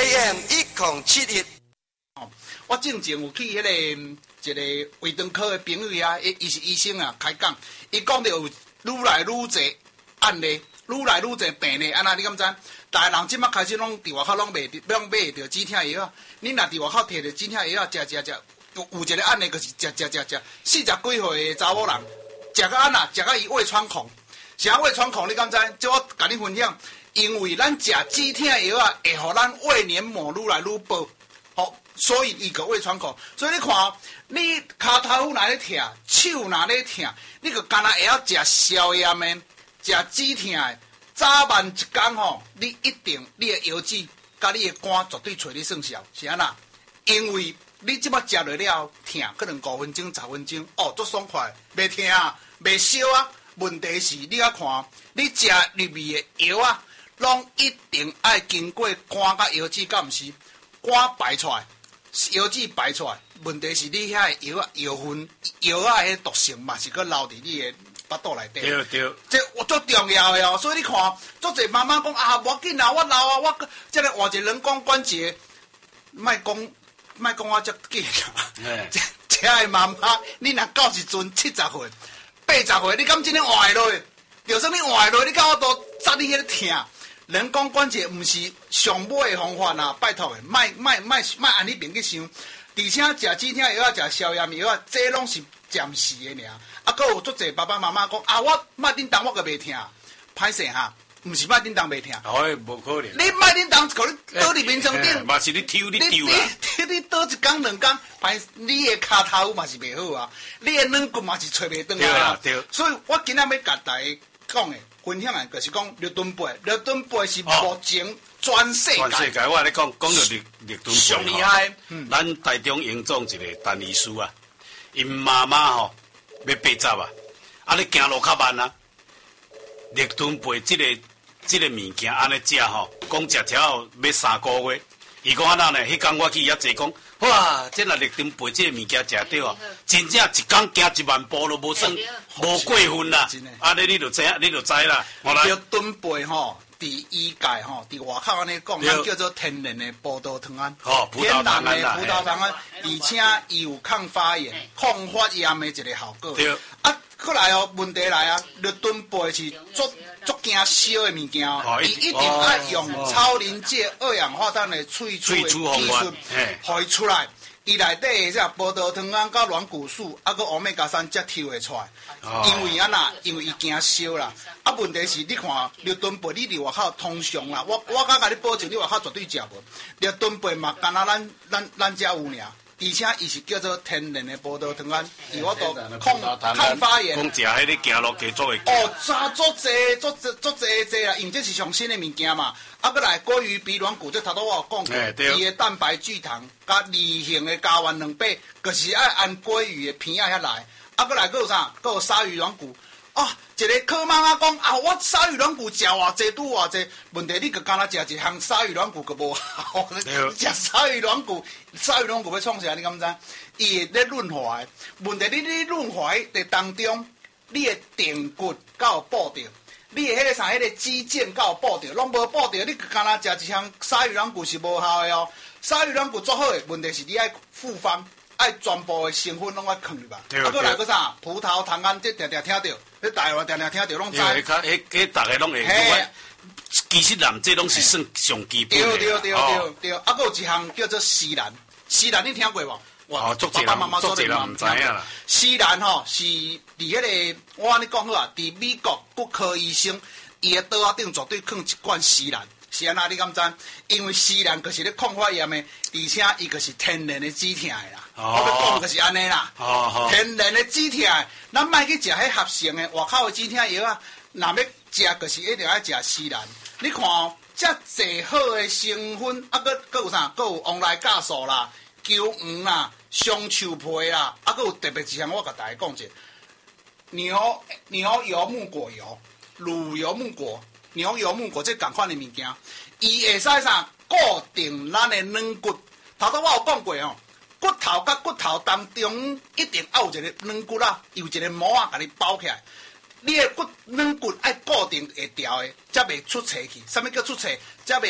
AM 1071。 我之前有去迄个一个胃肠科的朋友啊，伊是医生啊，开讲，伊讲着有愈来愈侪案例，愈来愈侪病例，安那你敢知？大个人即马开始拢伫外口拢买着止痛药啊，你若伫外口摕着止痛药啊，食，有一个案例就是食40几岁的查某人，食到安那，食到伊胃穿孔，啥胃穿孔？你敢知？即我甲你分享，因为咱食止痛药啊，会互咱胃黏膜愈来愈薄。所以伊个胃穿孔，所以你看，你骹头若咧痛，手若咧痛，你个干那会晓食消炎的，食止痛的，早晚一工吼，你一定你的腰子甲你的肝绝对找你算数，是安那？因为你即摆食落了痛，可能5分钟、10分钟，哦，足爽快，袂痛啊，袂烧啊。问题是你啊看，你食入面的药啊，拢一定爱经过肝甲腰子，敢毋是？肝排出来。药剂排出来，问题是你遐药啊药粉药啊迄毒性嘛是搁留伫你的腹肚内底。 对， 这我最重要的哦。所以你看，足侪妈妈讲啊，无要紧啊，我老啊，我这个换一人工关节，莫讲我遮紧啊。这个妈妈，你若到时阵70岁、80岁，你敢真诶换会落？就算你换会落，你甲我都扎你迄个痛。人工关节毋是上尾的方法啊，拜托的，莫安尼边去想。而且食止痛药啊，食消炎药啊，这拢是暂时的尔。啊，搁有足侪爸爸妈妈讲啊，我麦叮当我个袂痛，歹势哈，毋是麦叮当袂痛。 无可能。 你麦叮当互你倒伫眠床顶， 嘛是你抽你丢啦。 你倒一工两工，歹你的骹头嘛是袂好啊，你的软骨嘛是找袂倒来啊。 对。 所以我今仔要甲大家讲的。分享的就是讲绿盾杯，绿盾杯是目前全世界， 我咧讲到绿盾杯上厉害。 咱台中营总一个陈医师啊，因妈妈吼要80啊，你行路较慢啊。绿盾杯这个物件安尼食吼，讲食条要3个月。伊讲安那呢？迄天我去遐坐讲，哇！这若绿盾杯这个物件食着啊，真正一天行1万步都无算无过分啦。安尼你就知啦。 绿盾杯吼，伫医界吼，伫外口安尼讲，咱叫做天然的葡萄糖胺。天然的葡萄糖胺，而且伊有抗发炎、抗发炎的一个效果。 对。 啊，过来哦，问题来啊，绿盾杯是足惊烧的物件哦，伊一定要用超临界二氧化碳的萃取的技术，互伊出来。伊内底的葡萄糖胺、甲软骨素，啊，佮欧米伽3才抽会出来。因为安那，因为伊惊烧啦。啊，问题是你看绿盾杯，你伫外口通常啦，我甲你保证，你外口绝对食无。绿盾杯嘛，干那咱遮有尔。而且伊是叫做天然的葡萄糖胺，伊我都抗发炎。 讲食迄个行路加速的。 哦，足济啦，因为这是上新的物件嘛。啊，搁来鲑鱼鼻软骨，这头拄我有讲过，伊的蛋白聚糖甲2型的加完2倍，就是爱按鲑鱼的片仔遐来。啊，搁来搁有啥？搁有鲨鱼软骨。啊，一个柯妈妈讲啊，我鲨鱼软骨食偌济拄偌济，问题你个敢若食一项鲨鱼软骨个无效，食鲨鱼软骨要创啥？你敢知？伊会咧润滑，问题你润滑的当中，你的骶骨敢有补着？你的迄个啥，迄个肌腱敢有补着？拢无补着，你敢若食一项鲨鱼软骨是无效的哦。鲨鱼软骨做好的，问题是你爱复方。爱全部的成分拢爱放入吧，啊，搁来个啥葡萄糖胺，这常常听到，你台湾常常听到，拢知。 迄大家拢会。其实咱这拢是算上基本的。 对，啊，搁有一项叫做西兰，西兰你听过无？ 哇，爸爸妈妈做的人唔知影啦。 西兰吼是伫迄个，我安尼讲好啊，伫美国骨科医生，伊的桌仔顶绝对放一罐西兰。是安那你敢知？因为西兰就是咧抗发炎的，而且伊就是天然的止痛的啦。我要讲就是安尼啦。天然的止痛的，咱莫去食迄合成的外口的止痛药啊。若要食，就是一定要食西兰。你看哦，遮济好的成分，啊，搁有啥？搁有旺来酵素啦、球黄啦、香树皮啦，啊，搁有特别一项，我甲大家讲者：牛油木果油、乳油木果。牛油木果这同款的物件，伊会使啥固定咱的软骨。头拄我有讲过哦，骨头甲骨头当中一定要有一个软骨啦，有一个膜啊，甲你包起来。你的软骨爱固定会调的，才袂出错去。啥物叫出错？才袂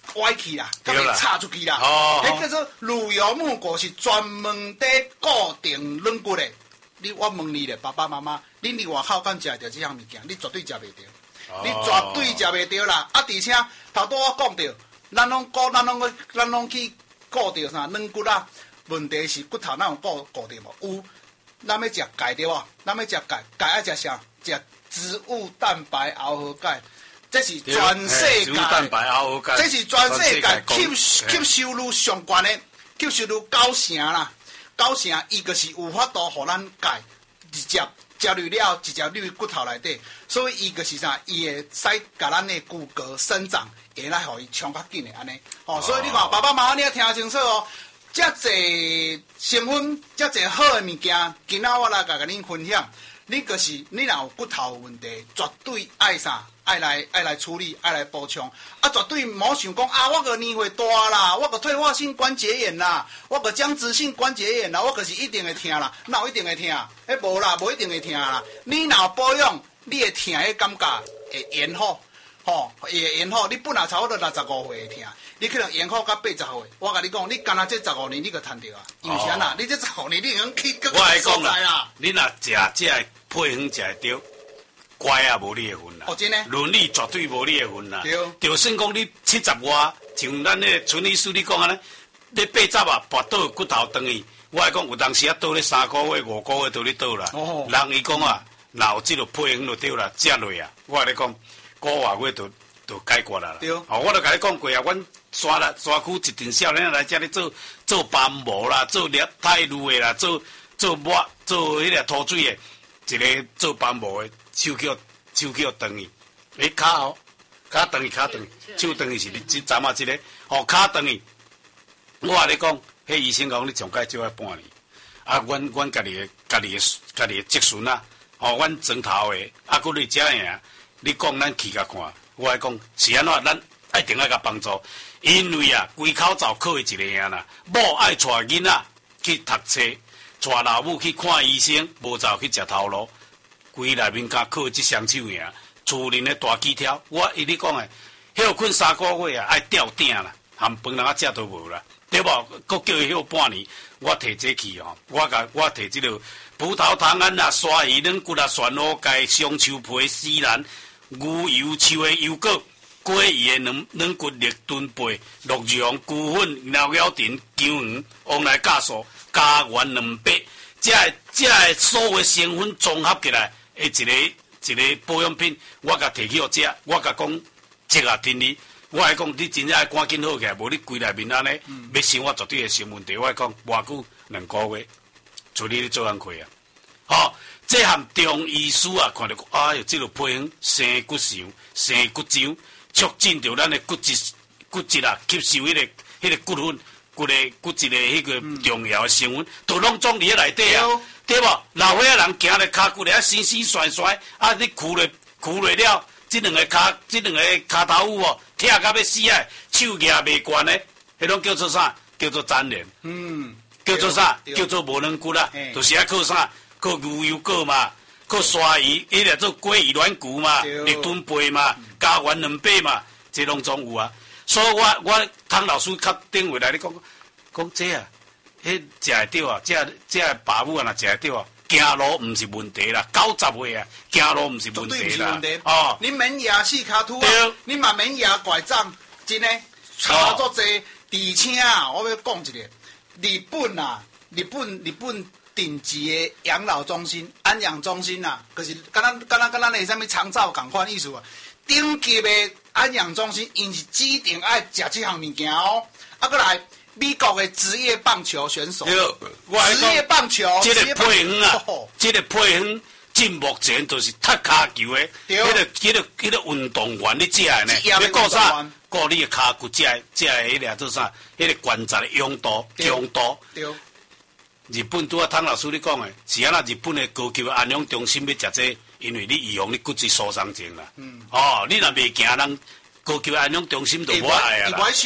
歪去啦，甲对啦袂插出去啦。 哦迄叫做乳油木骨，是专门伫固定软骨的。我问你咧，爸爸妈妈，恁伫外口敢食着这项物件？你绝对食袂着，你绝对食袂着啦。啊，而且头拄我讲着，咱拢去固着啥软骨啊？问题是骨头咱有固着无？有，咱要食钙对无？咱要食钙，钙爱食啥？食植物蛋白熬合钙，这是全世界，这是全世界吸收率上悬的，吸收率90%啦，90%伊就是有法度互咱钙直接食入了，直接入骨头内底，所以伊就是啥，伊会使甲咱的骨骼生长，会来互伊冲较紧的安尼。哦，所以你看，爸爸妈妈你要听清楚哦。遮侪成分，遮侪好的物件，今仔我来甲恁分享。你就是你若有骨头问题，绝对爱啥？爱来处理，爱来补充。啊，绝对莫想讲啊，我个年岁大啦，我个退化性关节炎啦，我个僵直性关节炎啦，我就是一定会痛啦，哪有一定会痛？迄无啦，无一定会痛啦。你若保养，你会痛迄感觉会延好，会延好。你本来差不多65岁会痛。你可能延后到80岁，我甲你讲，你干那这15年你就赚着啊！因为啥啦？你这15年你能去各个所在啦。 你若食这配方食着，乖也无你的份啦。 哦，真诶。 伦理绝对无你的份啦。 对。 就算讲你70外，像咱那个村医师你讲安尼，你80啊，跋倒骨头断去，我来讲有当时啊倒咧3个月、5个月倒咧倒啦。哦。人伊讲啊，若有即个配方就对啦，食落啊，我来讲5外月就解决啦。 对。 哦，我都甲你讲过啊，阮。山区一群少年来遮咧做帆模啦，做掠泰路的啦，做迄个拖水的，一个做帆模的手脚断去，骹断去，手断去是你即阵啊一个，骹断去，我甲你讲，迄医生讲你上届少爱半年，啊，阮家己的积孙啊，阮庄头的，啊，佫你遮样，你讲咱去甲看，我来讲是安怎，咱一定爱甲帮助。因为啊，规口罩靠伊一个样啦，某爱带囡仔去读册，带老母去看医生，无就去食头路，规内面甲靠即双手尔，厝里的大鸡条，我伊咧讲诶，休困3个月啊，爱吊顶啦，含饭人啊食都无啦，对无？佫叫伊休半年，我摕这去吼，我摕即个葡萄糖胺啦、鲨鱼软骨啦、旋螺钙、香树皮、西兰、牛油树的油果。过伊的软骨绿墩贝、鹿茸、菇粉、鸟鸟丁、姜黄、往来酵素、加元200，这个所有成分综合起来，一个保养品，我甲摕去互食，我甲讲这啊听你，我来讲你真正赶紧好起来，无你规内面安尼，要生活绝对会成问题。我来讲偌久2个月，处理你做工课啊，好。这项中医师啊，看到哎哟，这个配方生骨上、生骨浆。促进着咱的骨质啊，吸收迄个骨粉、骨质的迄个重要的成分，都拢总伫咧内底啊，对无？老岁仔人行咧骹骨咧啊，洗甩甩，啊，你箍落了，即两个骹头有哦，疼甲要死啊，手举袂惯咧，迄种叫做啥？叫做粘连。叫做啥？叫做无软骨啦，就是啊靠啥？靠牛油果嘛。靠鲨鱼，迄个做鲑鱼软骨嘛，绿墩贝嘛，加元200嘛，这拢总有啊。所以我汤老师较顶回来，你讲这啊，迄食会着啊，这爸母啊，若食会着啊，行路毋是问题啦，90岁啊，行路毋是问题啦。 哦，你免牙四骹土啊，你嘛免牙拐杖，真诶，差足济。而且啊，我要讲一个，日本。顶级的养老中心、安养中心呐，就是敢咱的啥物长照共款意思啊。顶级的安养中心，因是指定爱食这项物件哦。啊，过来美国的职业棒球选手，职业棒球， 这个配方啊，这个配方，至目前都是踢骹球的，迄个运动员你食的呢？要顾啥？顾你的骹骨食迄个做啥？迄个关节的强度、强度。日本拄啊，汤老师你讲的，是安那日本的高级安养中心要食这，因为你预防你骨质疏松症啦。你若袂行人高级安养中心就无爱啊啦。 来，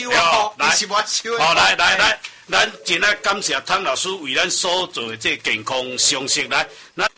咱真爱感谢汤老师为咱所做的这健康常识来，咱。